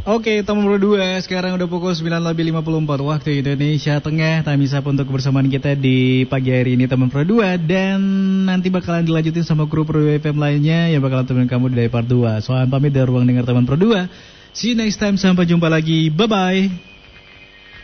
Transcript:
Oke, teman berdua, sekarang udah pukul 9:54 waktu Indonesia Tengah. Time is up untuk kebersamaan kita di pagi hari ini teman berdua. Dan nanti bakalan dilanjutin sama kru Pro FM lainnya yang bakalan temenin kamu di part 2. Soalnya pamit dari ruang dengar teman berdua. See you next time, sampai jumpa lagi, bye-bye.